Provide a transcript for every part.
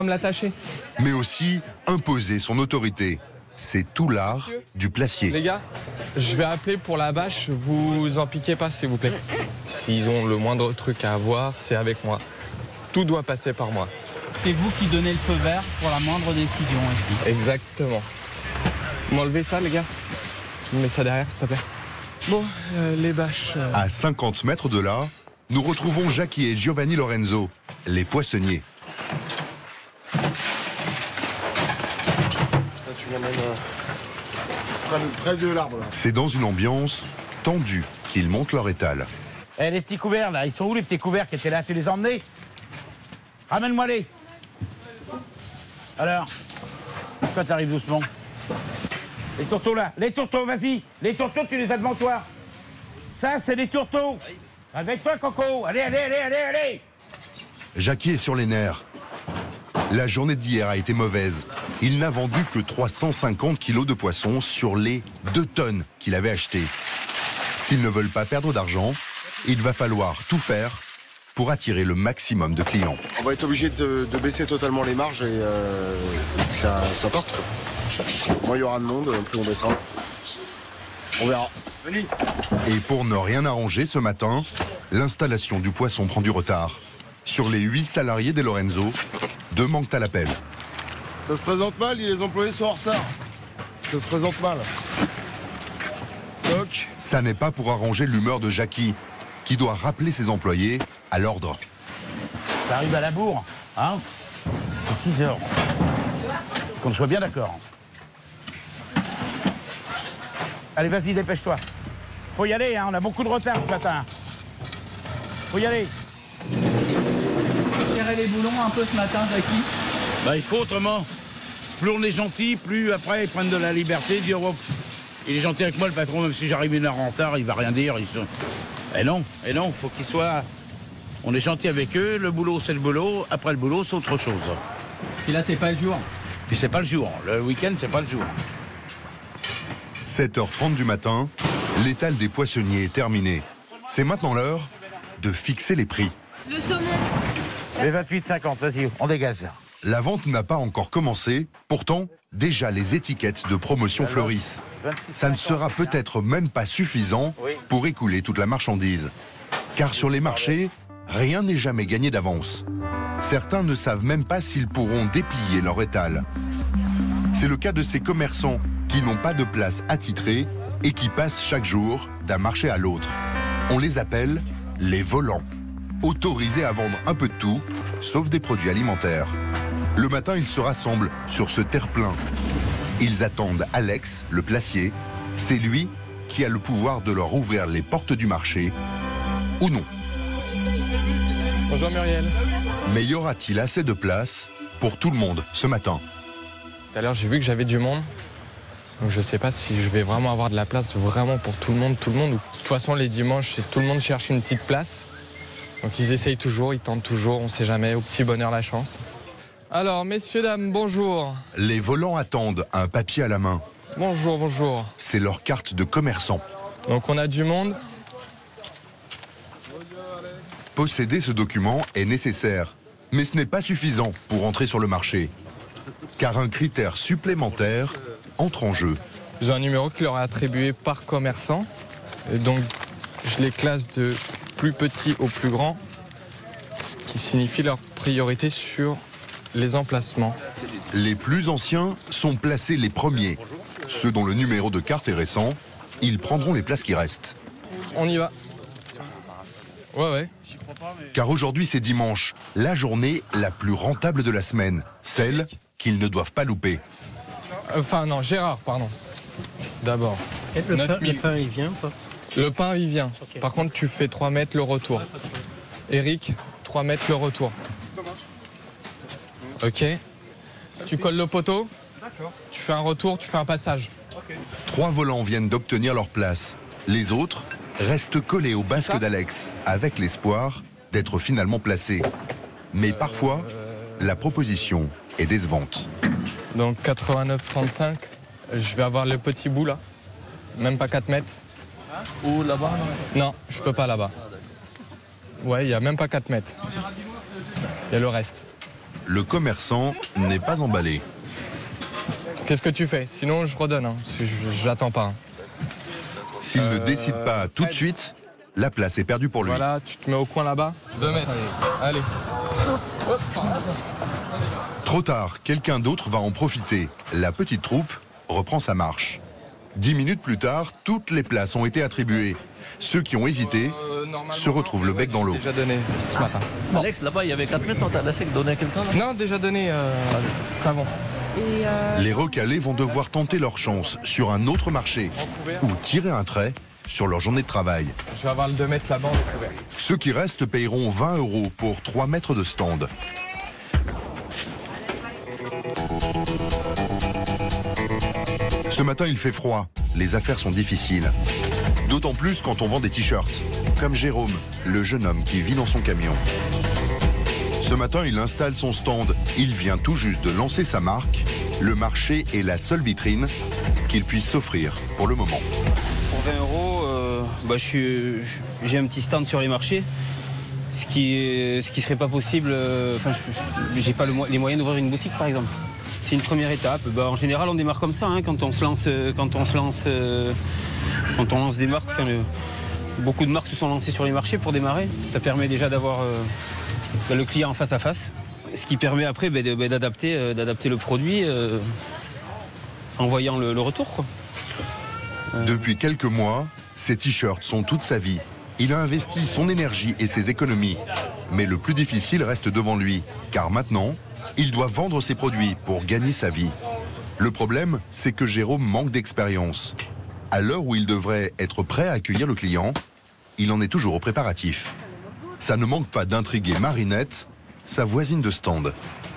L'attacher. Mais aussi imposer son autorité. C'est tout l'art du placier. Les gars, je vais appeler pour la bâche, vous en piquez pas s'il vous plaît. S'ils ont le moindre truc à avoir, c'est avec moi. Tout doit passer par moi. C'est vous qui donnez le feu vert pour la moindre décision ici. Exactement. M'enlevez ça les gars. Je me mets ça derrière, ça te plaît. Bon, les bâches... À 50 mètres de là, nous retrouvons Jackie et Giovanni Lorenzo, les poissonniers. Tu m'amènes près de l'arbre là. C'est dans une ambiance tendue qu'ils montent leur étal. Eh, les petits couverts là, ils sont où les petits couverts qui étaient là? Tu les as emmenés? Ramène-moi-les. Alors, pourquoi t'arrives doucement? Les tourteaux là, les tourteaux, vas-y. Les tourteaux, tu les as devant toi. Ça, c'est des tourteaux. Avec toi, Coco. Allez, allez, allez, allez, allez. Jackie est sur les nerfs. La journée d'hier a été mauvaise. Il n'a vendu que 350 kilos de poissons sur les 2 tonnes qu'il avait achetées. S'ils ne veulent pas perdre d'argent, il va falloir tout faire pour attirer le maximum de clients. On va être obligé de baisser totalement les marges et que ça parte. Moins il y aura de monde, plus on baissera. On verra. Et pour ne rien arranger ce matin, l'installation du poisson prend du retard. Sur les 8 salariés des Lorenzo, 2 manquent à l'appel. Ça se présente mal, les employés sont en retard. Ça se présente mal. Toc. Ça n'est pas pour arranger l'humeur de Jackie, qui doit rappeler ses employés à l'ordre. T'arrives à la bourre, hein? C'est 6 heures. Qu'on soit bien d'accord. Allez, vas-y, dépêche-toi. Faut y aller, hein, on a beaucoup de retard ce matin. Faut y aller. Serrer les boulons un peu ce matin, Jackie. Bah, il faut autrement. Plus on est gentil, plus après ils prennent de la liberté, ils disent oh, il est gentil avec moi le patron, même si j'arrive une heure en retard, il va rien dire. Et non, faut qu'il soit. On est gentil avec eux, le boulot c'est le boulot, après le boulot c'est autre chose. Et là, c'est pas le jour. Puis c'est pas le jour, le week-end c'est pas le jour. 7h30 du matin, l'étal des poissonniers est terminé. C'est maintenant l'heure de fixer les prix. Le saumon. Les 28,50, vas-y, on dégage. La vente n'a pas encore commencé, pourtant, déjà les étiquettes de promotion fleurissent. Ça ne sera peut-être même pas suffisant pour écouler toute la marchandise. Car sur les marchés, rien n'est jamais gagné d'avance. Certains ne savent même pas s'ils pourront déplier leur étal. C'est le cas de ces commerçants qui n'ont pas de place attitrée et qui passent chaque jour d'un marché à l'autre. On les appelle les volants, autorisés à vendre un peu de tout, sauf des produits alimentaires. Le matin, ils se rassemblent sur ce terre-plein. Ils attendent Alex, le placier. C'est lui qui a le pouvoir de leur ouvrir les portes du marché, ou non. Bonjour Muriel. Mais y aura-t-il assez de place pour tout le monde ce matin? Tout à l'heure, j'ai vu que j'avais du monde. Donc je sais pas si je vais vraiment avoir de la place vraiment pour tout le monde. De toute façon, les dimanches, tout le monde cherche une petite place. Donc ils essayent toujours, ils tentent toujours, on sait jamais, au petit bonheur la chance. Alors, messieurs, dames, bonjour. Les volants attendent un papier à la main. Bonjour, bonjour. C'est leur carte de commerçant. Donc on a du monde. Posséder ce document est nécessaire, mais ce n'est pas suffisant pour entrer sur le marché. Car un critère supplémentaire entre en jeu. J'ai un numéro qui leur est attribué par commerçant. Et donc, je les classe de plus petit au plus grand, ce qui signifie leur priorité sur les emplacements. Les plus anciens sont placés les premiers. Ceux dont le numéro de carte est récent, ils prendront les places qui restent. On y va. Ouais. Car aujourd'hui c'est dimanche, la journée la plus rentable de la semaine, celle qu'ils ne doivent pas louper. Enfin non, Gérard, pardon. D'abord. Le pain, il vient ou pas? Le pain, il vient. Okay. Par contre, tu fais 3 mètres le retour. Eric, 3 mètres le retour. Ok. Tu colles le poteau. D'accord. Tu fais un retour, tu fais un passage. 3 volants viennent d'obtenir leur place. Les autres restent collés au basque d'Alex, avec l'espoir d'être finalement placés. Mais parfois, la proposition est décevante. Donc 89,35. Je vais avoir le petit bout là. Même pas 4 mètres. Ou là-bas? Non, je peux pas là-bas. Ouais, il n'y a même pas 4 mètres. Il y a le reste. le commerçant n'est pas emballé. Qu'est-ce que tu fais? Sinon, je redonne. Hein. Je l'attends pas. Hein. S'il ne décide pas tout de suite, la place est perdue pour lui. Voilà, tu te mets au coin là-bas. 2 mètres. Allez. Trop tard, quelqu'un d'autre va en profiter. La petite troupe reprend sa marche. 10 minutes plus tard, toutes les places ont été attribuées. Ceux qui ont hésité se retrouvent le bec dans l'eau. Déjà donné ce matin. Bon. Alex, là-bas, il y avait 4 mètres, t'as laissé donner à quelqu'un là? Non, déjà donné savon. Les recalés vont devoir tenter leur chance sur un autre marché ou tirer un trait sur leur journée de travail. Je vais avoir le 2 mètres là-bas en découvert. Ceux qui restent payeront 20 € pour 3 mètres de stand. Ce matin, il fait froid. Les affaires sont difficiles. D'autant plus quand on vend des t-shirts. Comme Jérôme, le jeune homme qui vit dans son camion. Ce matin, il installe son stand. Il vient tout juste de lancer sa marque. Le marché est la seule vitrine qu'il puisse s'offrir pour le moment. Pour 20 €, j'ai un petit stand sur les marchés. Ce qui serait pas possible. J'ai pas les moyens d'ouvrir une boutique, par exemple. C'est une première étape. En général, on démarre comme ça, hein, quand on lance des marques. Beaucoup de marques se sont lancées sur les marchés pour démarrer. Ça permet déjà d'avoir le client en face à face. Ce qui permet après d'adapter le produit en voyant le retour, quoi. Depuis quelques mois, ces t-shirts sont toute sa vie. Il a investi son énergie et ses économies. Mais le plus difficile reste devant lui, car maintenant, il doit vendre ses produits pour gagner sa vie. Le problème, c'est que Jérôme manque d'expérience. À l'heure où il devrait être prêt à accueillir le client, il en est toujours aux préparatifs. Ça ne manque pas d'intriguer Marinette, sa voisine de stand.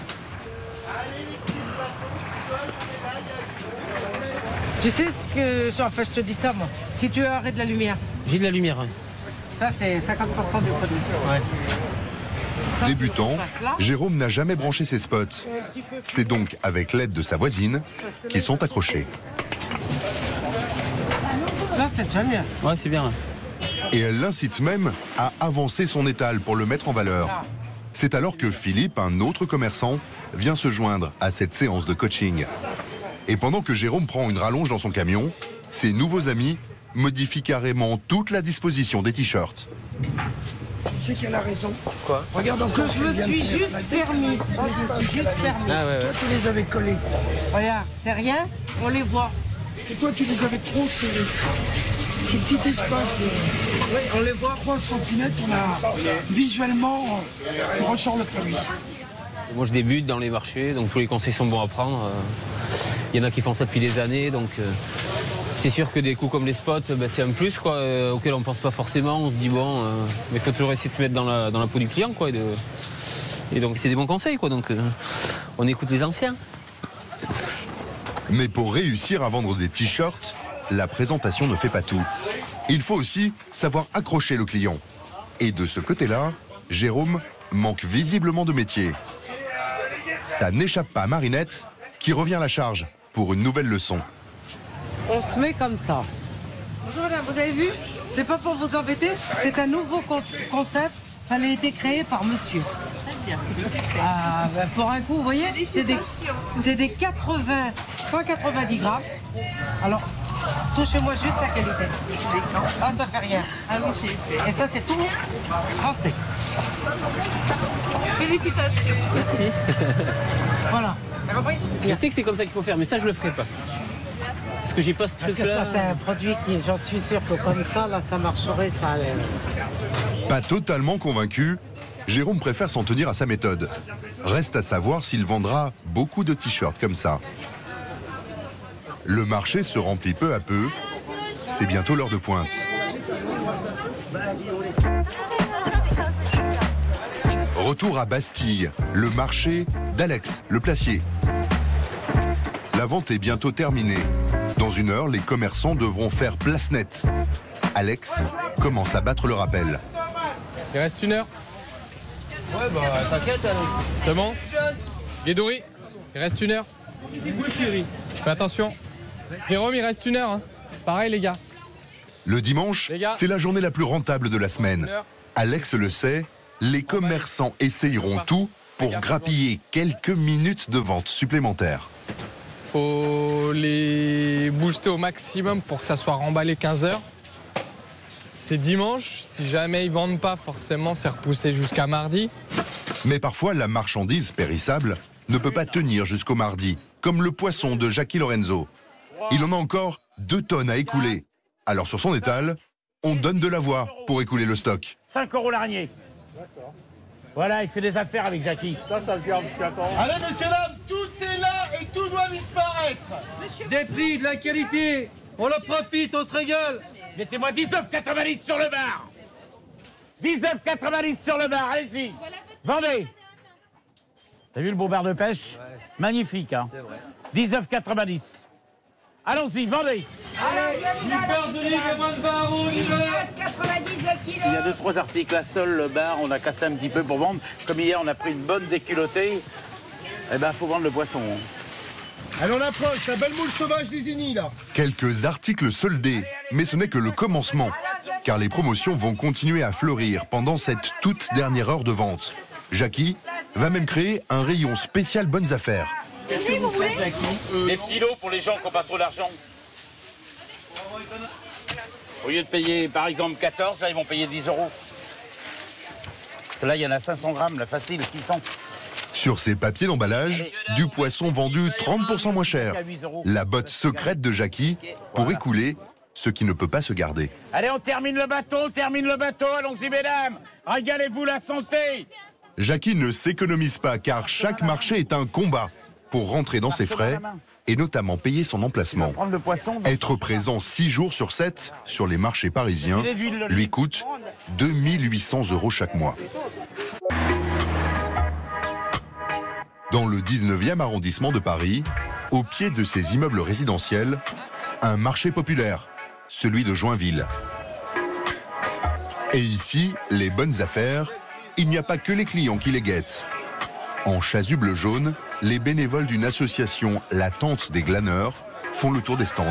Tu sais ce que... Enfin, je te dis ça, moi. Si tu as arrêt de la lumière. J'ai de la lumière, hein. Ça, c'est 50% du produit. Ouais. Débutant, Jérôme n'a jamais branché ses spots. C'est donc avec l'aide de sa voisine qu'ils sont accrochés. Là, c'est déjà mieux. Ouais, c'est bien, là. Et elle l'incite même à avancer son étal pour le mettre en valeur. C'est alors que Philippe, un autre commerçant, vient se joindre à cette séance de coaching. Et pendant que Jérôme prend une rallonge dans son camion, ses nouveaux amis modifient carrément toute la disposition des t-shirts. Tu sais qu'elle a raison. Quoi? Regarde encore ce Je me suis juste permis. Ah ouais, Toi, tu les avais collés. Regarde, c'est rien, on les voit. Et toi, tu les avais trop serrés. Ce petit espace de Oui, on les voit. 3 cm, on a visuellement, on ressort le produit. Moi, je débute dans les marchés, donc tous les conseils sont bons à prendre. Il y en a qui font ça depuis des années, donc c'est sûr que des coups comme les spots, c'est un plus, quoi, auquel on ne pense pas forcément. On se dit, bon, mais il faut toujours essayer de se mettre dans la peau du client, quoi, et donc c'est des bons conseils, quoi, donc on écoute les anciens. Mais pour réussir à vendre des t-shirts, la présentation ne fait pas tout. Il faut aussi savoir accrocher le client. Et de ce côté-là, Jérôme manque visiblement de métier. Ça n'échappe pas à Marinette, qui revient à la charge pour une nouvelle leçon. On se met comme ça. Bonjour madame, vous avez vu? C'est pas pour vous embêter, c'est un nouveau concept. Ça a été créé par monsieur. Ah, ben pour un coup, vous voyez, c'est des 190 grammes. Alors, touchez-moi juste la qualité. Ah, ça fait rien. Ah oui, c'est... Et ça, c'est tout français. Félicitations. Merci. Voilà. Je sais que c'est comme ça qu'il faut faire, mais ça, je le ferai pas. Parce que j'ai pas ce Parce que truc-là. ça, c'est un produit qui, j'en suis sûr que comme ça, là, ça marcherait, ça... Pas totalement convaincu, Jérôme préfère s'en tenir à sa méthode. Reste à savoir s'il vendra beaucoup de t-shirts comme ça. Le marché se remplit peu à peu. C'est bientôt l'heure de pointe. Retour à Bastille, le marché d'Alex, le placier. La vente est bientôt terminée. Dans une heure, les commerçants devront faire place nette. Alex commence à battre le rappel. Il reste 1 heure. Ouais, bah t'inquiète, Alex. C'est bon? Guédouri, il reste 1 heure. Oui, chérie. Fais attention. Jérôme, il reste 1 heure. Hein. Pareil, les gars. Le dimanche, Les gars. c'est la journée la plus rentable de la semaine. Alex le sait, les commerçants essayeront tout pour pour grappiller quelques minutes de vente supplémentaires. Faut les booster au maximum pour que ça soit remballé 15 heures. C'est dimanche, si jamais ils vendent pas, forcément c'est repoussé jusqu'à mardi. Mais parfois, la marchandise périssable ne peut pas tenir jusqu'au mardi, comme le poisson de Jackie Lorenzo. Il en a encore 2 tonnes à écouler. Alors sur son étal, on donne de la voix pour écouler le stock. 5 € l'araignée. Voilà, il fait des affaires avec Jackie. Ça se garde jusqu'à quand? Allez, messieurs, dames, tout est là et tout doit disparaître. Des prix, de la qualité, on en profite, on se régale. Mettez-moi 19,90 sur le bar. 19,90 sur le bar, allez-y. Vendez. T'as vu le beau bar de pêche? Ouais. Magnifique, hein. C'est vrai. 19,90. Allons-y, vendez. Il y a 2-3 articles à seul, le bar, on a cassé un petit peu pour vendre. Comme hier, on a pris une bonne déculottée. Eh ben, faut vendre le poisson. Allez, on approche, la belle moule sauvage d'Isigny, là. Quelques articles soldés, mais ce n'est que le commencement, car les promotions vont continuer à fleurir pendant cette toute dernière heure de vente. Jackie va même créer un rayon spécial bonnes affaires. Qu'est-ce que vous faites, Jackie? Des petits lots pour les gens qui n'ont pas trop d'argent. Au lieu de payer, par exemple, 14, là, ils vont payer 10 €. Parce que là, il y en a 500 grammes, là, facile, 600. Sur ces papiers d'emballage, du poisson vendu 30% moins cher. La botte secrète de Jackie pour écouler ce qui ne peut pas se garder. Allez, on termine le bateau, allons-y, mesdames. Régalez-vous la santé. Jackie ne s'économise pas car chaque marché est un combat pour rentrer dans ses frais et notamment payer son emplacement. Être présent 6 jours sur 7 sur les marchés parisiens lui coûte 2 800 € chaque mois. Dans le 19e arrondissement de Paris, au pied de ces immeubles résidentiels, un marché populaire, celui de Joinville. Et ici, les bonnes affaires, il n'y a pas que les clients qui les guettent. En chasuble jaune, les bénévoles d'une association, la Tente des Glaneurs, font le tour des stands.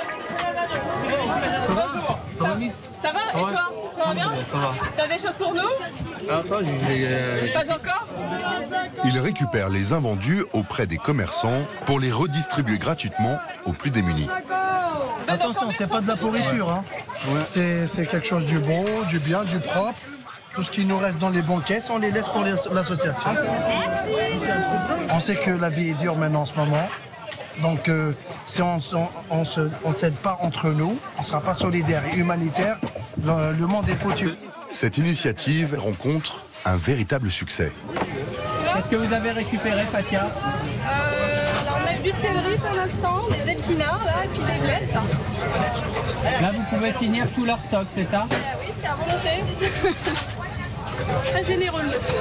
Ça va, Miss? Ça va, et toi? Ça va bien? Ça va. T'as des choses pour nous? Attends, pas encore? Ils récupèrent les invendus auprès des commerçants pour les redistribuer gratuitement aux plus démunis. Attention, c'est pas de la pourriture, hein. Ouais. C'est quelque chose du bon, du bien, du propre. Tout ce qui nous reste dans les bons caisses, on les laisse pour l'association. Merci. On sait que la vie est dure maintenant en ce moment. Donc si on ne s'aide pas entre nous, on ne sera pas solidaire et humanitaire, le monde est foutu. Cette initiative rencontre un véritable succès. Qu'est-ce que vous avez récupéré, Fatia? On a du céleri pour l'instant, des épinards là, et puis des blettes. Là, vous pouvez finir tout leur stock, c'est ça? Oui, c'est à volonté. Très généreux, monsieur.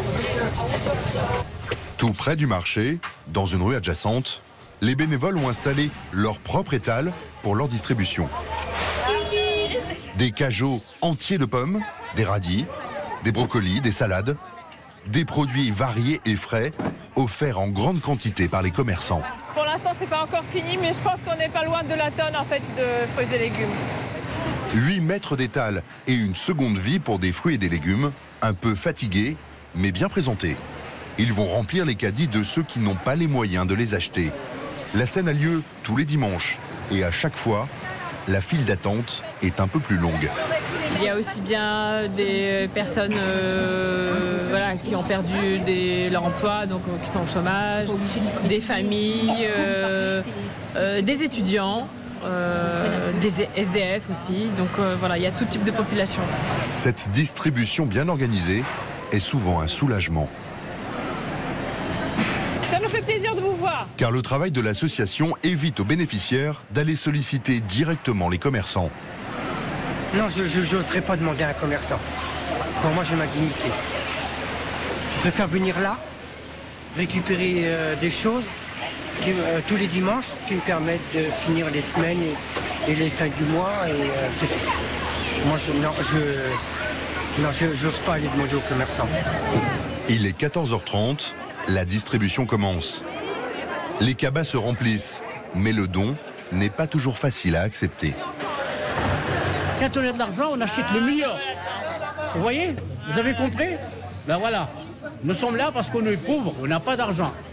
Tout près du marché, dans une rue adjacente, les bénévoles ont installé leur propre étal pour leur distribution. Des cajots entiers de pommes, des radis, des brocolis, des salades, des produits variés et frais, offerts en grande quantité par les commerçants. Pour l'instant, c'est pas encore fini, mais je pense qu'on n'est pas loin de la tonne en fait de fruits et légumes. 8 mètres d'étal et une seconde vie pour des fruits et des légumes, un peu fatigués, mais bien présentés. Ils vont remplir les caddies de ceux qui n'ont pas les moyens de les acheter. La scène a lieu tous les dimanches et à chaque fois, la file d'attente est un peu plus longue. Il y a aussi bien des personnes qui ont perdu leur emploi, donc qui sont au chômage, des familles, des étudiants, des SDF aussi. Donc il y a tout type de population. Cette distribution bien organisée est souvent un soulagement. Ça nous fait plaisir de vous voir. Car le travail de l'association évite aux bénéficiaires d'aller solliciter directement les commerçants. Non, je n'oserais pas demander à un commerçant. Pour moi, j'ai ma dignité. Je préfère venir là, récupérer des choses tous les dimanches qui me permettent de finir les semaines et les fins du mois. Et c'est tout. Moi, je n'ose pas aller demander aux commerçants. Il est 14h30, la distribution commence. Les cabas se remplissent, mais le don n'est pas toujours facile à accepter. Quand on a de l'argent, on achète le meilleur. Vous voyez? Vous avez compris? Ben voilà. Nous sommes là parce qu'on est pauvres, on n'a pas d'argent.